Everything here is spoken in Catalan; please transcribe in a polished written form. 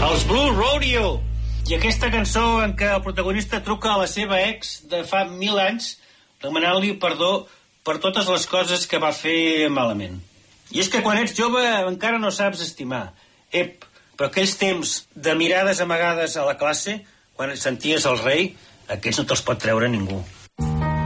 Els Blue Rodeo. I aquesta cançó en què el protagonista truca a la seva ex de fa 1000 anys demanant-li perdó per totes les coses que va fer malament. I és que quan ets jove encara no saps estimar. Però aquells temps de mirades amagades a la classe, quan senties el rei, aquests no te'ls pot treure ningú.